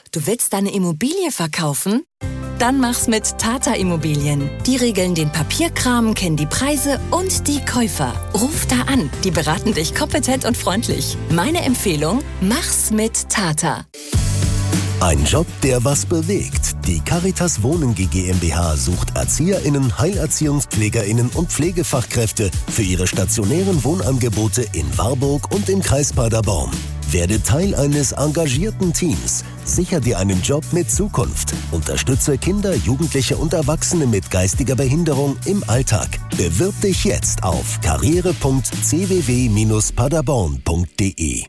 du willst deine Immobilie verkaufen? Dann mach's mit Tata Immobilien. Die regeln den Papierkram, kennen die Preise und die Käufer. Ruf da an, die beraten dich kompetent und freundlich. Meine Empfehlung, mach's mit Tata. Ein Job, der was bewegt. Die Caritas Wohnen GmbH sucht ErzieherInnen, HeilerziehungspflegerInnen und Pflegefachkräfte für ihre stationären Wohnangebote in Warburg und im Kreis Paderborn. Werde Teil eines engagierten Teams. Sichere dir einen Job mit Zukunft. Unterstütze Kinder, Jugendliche und Erwachsene mit geistiger Behinderung im Alltag. Bewirb dich jetzt auf karriere.cww-paderborn.de.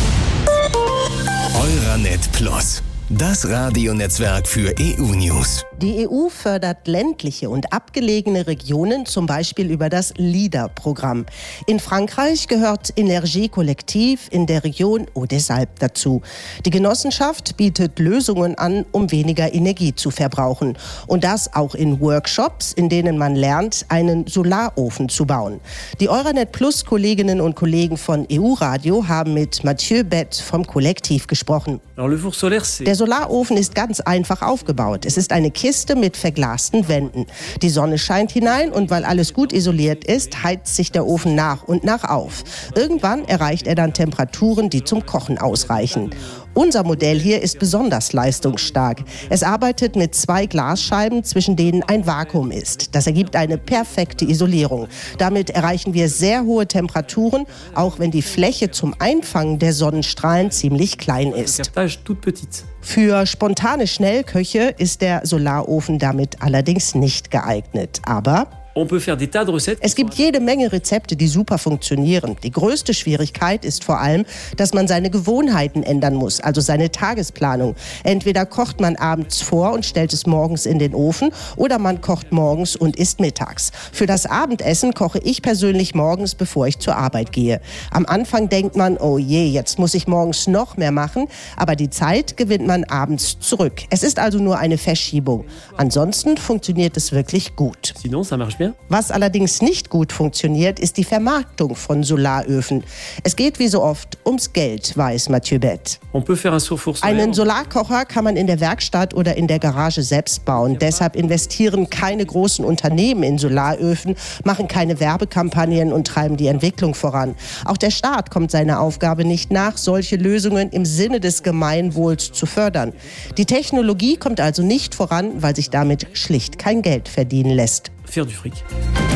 Euranet Plus, das Radionetzwerk für EU-News. Die EU fördert ländliche und abgelegene Regionen, zum Beispiel über das LEADER-Programm. In Frankreich gehört Énergie Collective in der Region Eau des Alpes dazu. Die Genossenschaft bietet Lösungen an, um weniger Energie zu verbrauchen. Und das auch in Workshops, in denen man lernt, einen Solarofen zu bauen. Die Euranet Plus-Kolleginnen und Kollegen von EU-Radio haben mit Mathieu Bett vom Kollektiv gesprochen. Der Solarofen ist ganz einfach aufgebaut. Es ist eine Kiste mit verglasten Wänden. Die Sonne scheint hinein und weil alles gut isoliert ist, heizt sich der Ofen nach und nach auf. Irgendwann erreicht er dann Temperaturen, die zum Kochen ausreichen. Unser Modell hier ist besonders leistungsstark. Es arbeitet mit 2 Glasscheiben, zwischen denen ein Vakuum ist. Das ergibt eine perfekte Isolierung. Damit erreichen wir sehr hohe Temperaturen, auch wenn die Fläche zum Einfangen der Sonnenstrahlen ziemlich klein ist. Für spontane Schnellköche ist der Solarofen damit allerdings nicht geeignet. Aber es gibt jede Menge Rezepte, die super funktionieren. Die größte Schwierigkeit ist vor allem, dass man seine Gewohnheiten ändern muss, also seine Tagesplanung. Entweder kocht man abends vor und stellt es morgens in den Ofen oder man kocht morgens und isst mittags. Für das Abendessen koche ich persönlich morgens, bevor ich zur Arbeit gehe. Am Anfang denkt man, oh je, jetzt muss ich morgens noch mehr machen, aber die Zeit gewinnt man abends zurück. Es ist also nur eine Verschiebung. Ansonsten funktioniert es wirklich gut. Was allerdings nicht gut funktioniert, ist die Vermarktung von Solaröfen. Es geht wie so oft ums Geld, weiß Mathieu Bett. Einen Solarkocher kann man in der Werkstatt oder in der Garage selbst bauen. Deshalb investieren keine großen Unternehmen in Solaröfen, machen keine Werbekampagnen und treiben die Entwicklung voran. Auch der Staat kommt seiner Aufgabe nicht nach, solche Lösungen im Sinne des Gemeinwohls zu fördern. Die Technologie kommt also nicht voran, weil sich damit schlicht kein Geld verdienen lässt.